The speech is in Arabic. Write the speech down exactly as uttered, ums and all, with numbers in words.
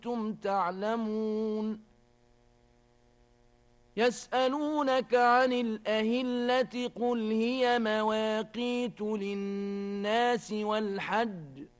كنتم تعلمون يسألونك عن الأهلة قل هي مواقيت للناس والحج